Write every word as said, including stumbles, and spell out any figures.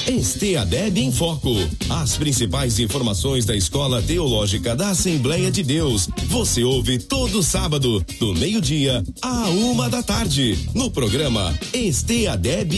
Esteadeb em Foco. As principais informações da Escola Teológica da Assembleia de Deus. Você ouve todo sábado, do meio-dia à uma da tarde, no programa Esteadeb